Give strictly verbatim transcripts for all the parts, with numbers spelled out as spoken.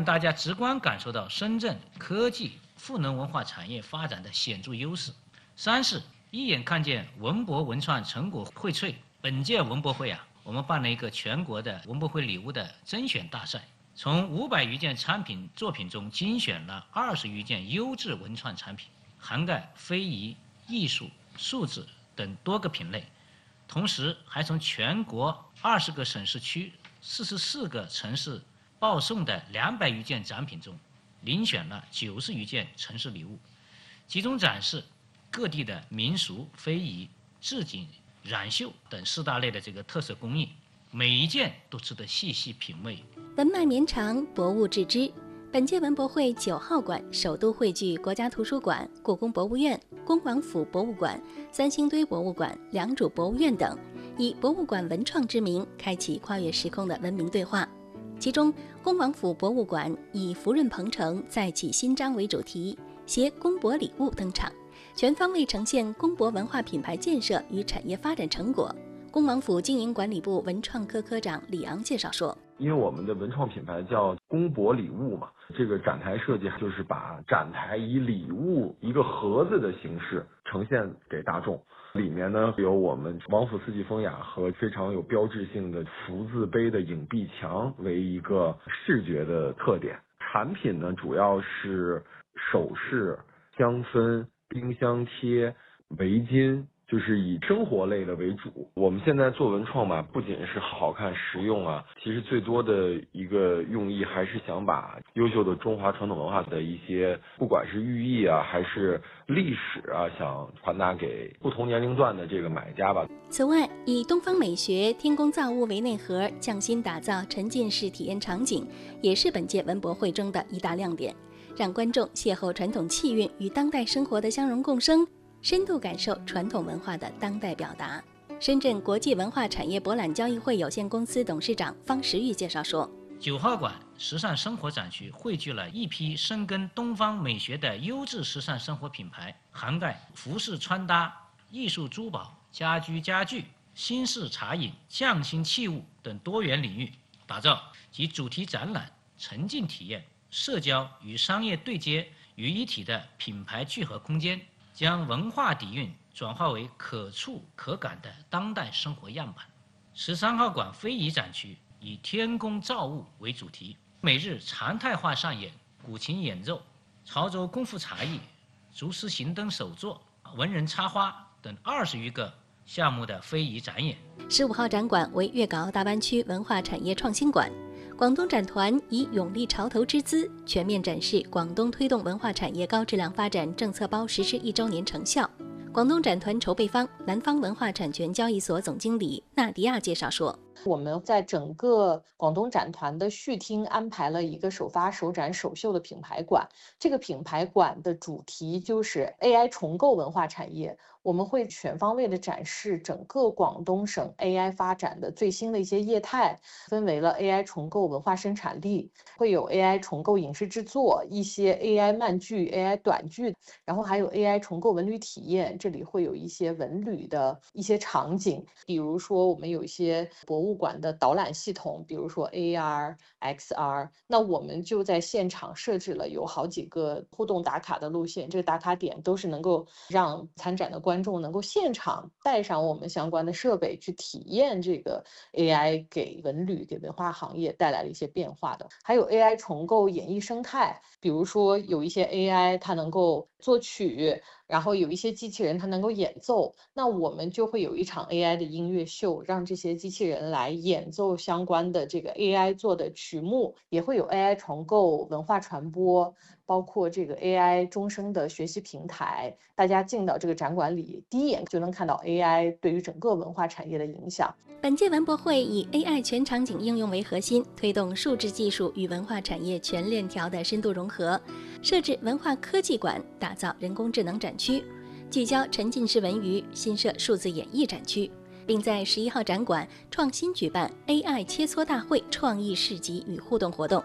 大家直观感受到深圳科技赋能文化产业发展的显著优势。三是一眼看见文博文创成果荟萃。本届文博会啊，我们办了一个全国的文博会礼物的甄选大赛，从五百余件产品作品中精选了二十余件优质文创产品，涵盖非遗、艺术、数字等多个品类。同时还从全国二十个省市区、四十四个城市报送的两百余件展品中，遴选了九十余件城市礼物，集中展示各地的民俗、非遗、制锦、染绣等四大类的这个特色工艺，每一件都值得细细品味。 文脉绵长，博物致知。本届文博会九号馆首都汇聚国家图书馆、故宫博物院、恭王府博物馆、三星堆博物馆、良渚博物院等，以博物馆文创之名，开启跨越时空的文明对话。其中，恭王府博物馆以“福润鹏城，再起新章”为主题，携公博礼物登场，全方位呈现公博文化品牌建设与产业发展成果。恭王府经营管理部文创科科长李昂介绍说， 因为我们的文创品牌叫公博礼物嘛，这个展台设计就是把展台以礼物一个盒子的形式呈现给大众，里面呢有我们王府四季风雅和非常有标志性的福字碑的影壁墙为一个视觉的特点。产品呢主要是首饰、香氛、冰箱贴、围巾，就是以生活类的为主。我们现在做文创吧，不仅是好看实用啊，其实最多的一个用意还是想把优秀的中华传统文化的一些，不管是寓意啊，还是历史啊，想传达给不同年龄段的这个买家吧。 此外，以东方美学、天工造物为内核，匠心打造沉浸式体验场景，也是本届文博会中的一大亮点，让观众邂逅传统气韵与当代生活的相融共生，深度感受传统文化的当代表达。深圳国际文化产业博览交易会有限公司董事长方时玉介绍说， 九号馆时尚生活展区汇聚了一批深耕东方美学的优质时尚生活品牌，涵盖服饰穿搭、艺术珠宝、家居家具、新式茶饮、匠心器物等多元领域，打造集主题展览、沉浸体验、社交与商业对接于一体的品牌聚合空间，将文化底蕴转化为可触可感的当代生活样板。十三号馆非遗展区以天工造物为主题，每日常态化上演古琴演奏、潮州功夫茶艺、竹丝行灯手作、文人插花等二十余个项目的非遗展演。 十五号展馆为粤港澳大湾区文化产业创新馆，广东展团以勇立潮头之姿，全面展示广东推动文化产业高质量发展政策包实施一周年成效。广东展团筹备方南方文化产权交易所总经理纳迪亚介绍说， 我们在整个广东展团的序厅安排了一个首发、首展、首秀的品牌馆。这个品牌馆的主题就是 A I 重构文化产业。我们会全方位的展示整个广东省 A I 发展的最新的一些业态，分为了 A I 重构文化生产力，会有 A I 重构影视制作，一些 A I 漫剧、A I 短剧，然后还有 A I 重构文旅体验。这里会有一些文旅的一些场景，比如说我们有一些博物馆的导览系统，比如说 A R、X R， 那我们就在现场设置了有好几个互动打卡的路线，这个打卡点都是能够让参展的观众能够现场带上我们相关的设备去体验这个 A I 给文旅、给文化行业带来了一些变化的。还有 A I 重构演艺生态，比如说有一些 A I 它能够作曲，然后有一些机器人它能够演奏，那我们就会有一场 A I 的音乐秀，让这些机器人来演奏相关的这个 A I 做的曲目，也会有 A I 重构文化传播，包括这个 A I 终生的学习平台。大家进到这个展馆里，第一眼就能看到 A I 对于整个文化产业的影响。 本届文博会以 A I 全场景应用为核心，推动数字技术与文化产业全链条的深度融合，设置文化科技馆，打造人工智能展区，聚焦沉浸式文娱，新设数字演艺展区，并在十一号展馆创新举办 A I 切磋大会创意市集与互动活动。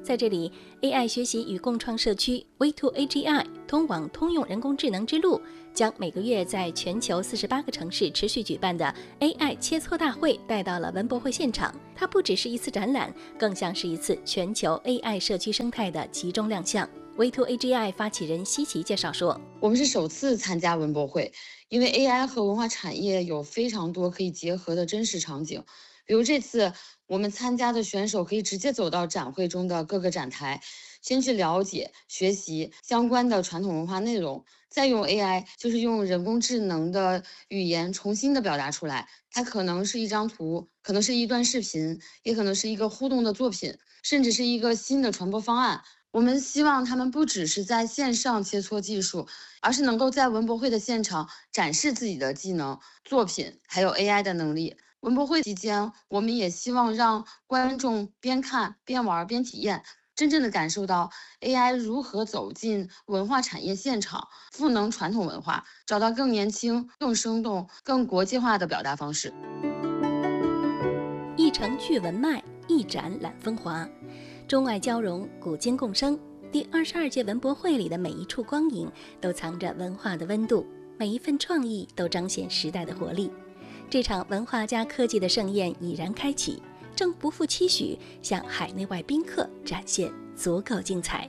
在这里 ，A I 学习与共创社区 V two A G I 通往通用人工智能之路，将每个月在全球四十八个城市持续举办的 A I 切磋大会带到了文博会现场。它不只是一次展览，更像是一次全球 A I 社区生态的集中亮相。V two A G I 发起人西奇介绍说：“ 我们是首次参加文博会，因为 A I 和文化产业有非常多可以结合的真实场景。比如这次我们参加的选手可以直接走到展会中的各个展台，先去了解、学习相关的传统文化内容，再用 A I， 就是用人工智能的语言重新的表达出来。它可能是一张图，可能是一段视频，也可能是一个互动的作品，甚至是一个新的传播方案。我们希望他们不只是在线上切磋技术，而是能够在文博会的现场展示自己的技能、作品，还有 A I 的能力。文博会期间，我们也希望让观众边看边玩边体验，真正的感受到 A I 如何走进文化产业现场，赋能传统文化，找到更年轻、更生动、更国际化的表达方式。 一城聚文脉，一展揽风华，中外交融，古今共生。第二十二届文博会里的每一处光影，都藏着文化的温度，每一份创意都彰显时代的活力。这场文化加科技的盛宴已然开启，正不负期许，向海内外宾客展现足够精彩。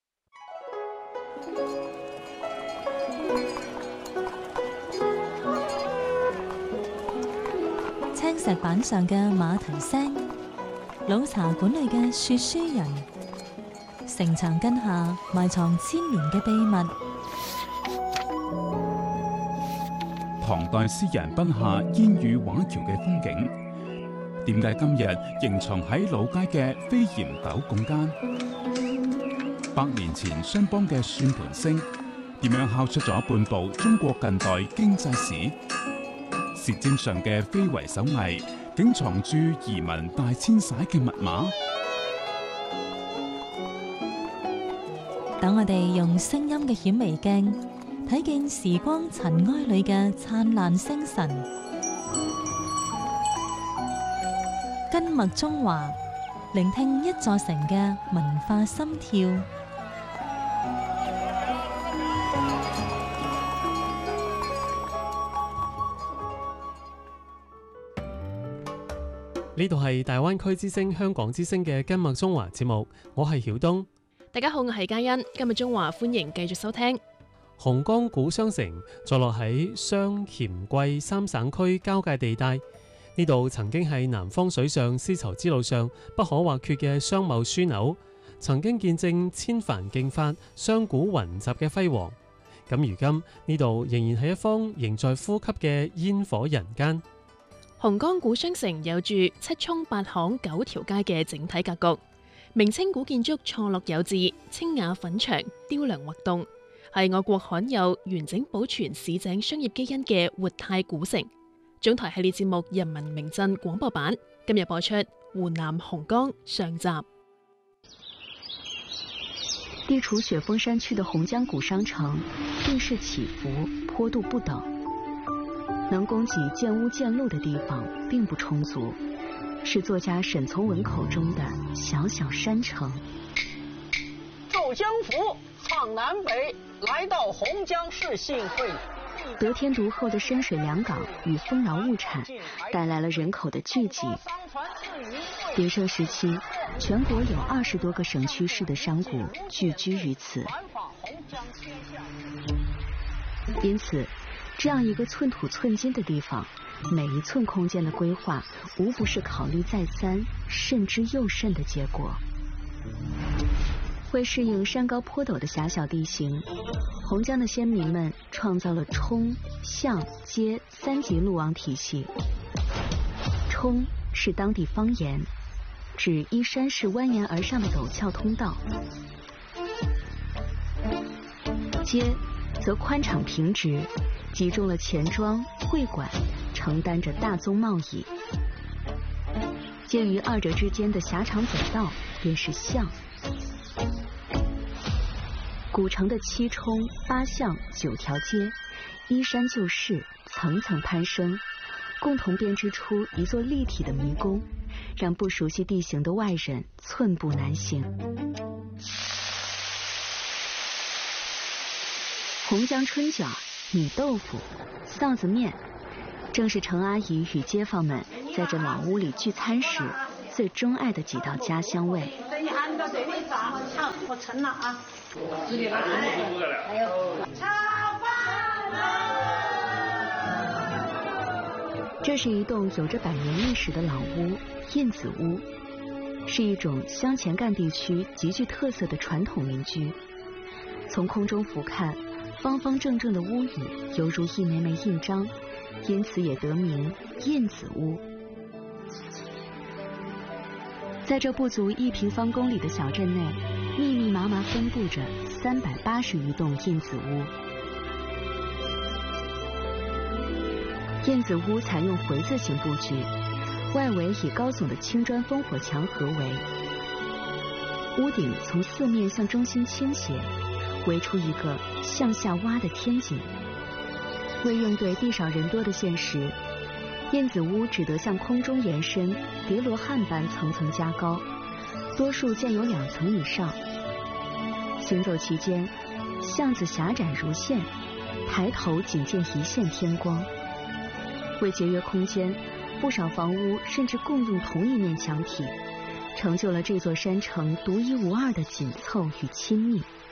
青石板上嘅馬蹄聲，老茶館裏嘅說書人，城牆根下埋藏千年嘅秘密。 唐代詩人筆下煙雨畫橋嘅風景，點解今日仍藏喺老街嘅飛檐斗拱間？百年前商幫嘅算盤聲，點樣敲出咗半部中國近代經濟史？舌尖上嘅非遺手藝，竟藏住移民大遷徙嘅密碼？ 等我哋用聲音嘅顯微鏡睇見時光塵埃裏嘅燦爛星辰，根脈中華，聆聽一座城嘅文化心跳。 呢度係大灣區之聲香港之聲嘅根脈中華節目，我係曉東。 大家好，我係嘉欣，今日中華歡迎繼續收聽。 紅崗古商城坐落喺湘黔桂三省區交界地帶，呢度曾經係南方水上絲綢之路上不可或缺嘅商貿樞紐，曾經見證千帆競發、商賈雲集嘅輝煌。咁如今呢度仍然係一方仍在呼吸嘅煙火人間。 紅崗古商城有住七涌八巷九條街嘅整體格局，明清古建築錯落有致，清雅粉牆，雕梁畫棟，係我國罕有完整保存市井商業基因嘅活態古城。總台系列節目《人民名鎮》廣播版今日播出湖南紅崗上集。 地處雪峰山區的紅江古商城，地勢起伏，坡度不等，能供給建屋建路的地方並不充足，是作家沈從文口中的小小山城。 奏江府唱南北，來到紅江市幸會。 得天獨厚的深水良港與豐饒物產帶來了人口的聚集。鼎盛時期，全國有二十多個省區市的商賈聚居於此，因此這樣一個寸土寸金的地方，每一寸空間的規劃無不是考慮再三，慎之又慎的結果。為適應山高坡陡的狹小地形，紅江的先民們創造了冲、巷、街三級路網體系。冲是當地方言，指依山勢蜿蜒而上的陡峭通道；街則寬敞平直，集中了錢莊、會館，承擔着大宗貿易。介於二者之間的狹長走道便是巷。古城的七冲、八巷、九條街，依山就勢，層層攀升， 共同编织出一座立体的迷宫，让不熟悉地形的外人寸步难行。红姜春卷、米豆腐、臊子面，正是程阿姨与街坊们在这老屋里聚餐时最钟爱的几道家乡味。 等你按照这里炸，抢我称了啊！直接拿还有炒饭了。 这是一栋有着百年历史的老屋——印子屋，是一种镶前干地区极具特色的传统民居。从空中俯瞰，方方正正的屋宇犹如一枚枚印章，因此也得名印子屋。在这不足一平方公里的小镇内，密密麻麻分布着三百八十余栋印子屋。印子屋采用回字形布局，外围以高耸的青砖烽火墙合围，屋顶从四面向中心倾斜，围出一个向下挖的天井。为应对地少人多的现实，印子屋只得向空中延伸，叠罗汉般层层加高，多数建有两层以上。行走期间，巷子狭窄如线，抬头仅见一线天光。为节约空间，不少房屋甚至共用同一面墙体，成就了这座山城独一无二的紧凑与亲密。